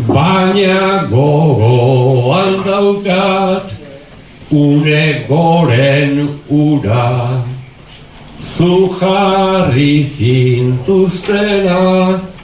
baina gogoan daukat ure goren ura. Zu jarri zintuztena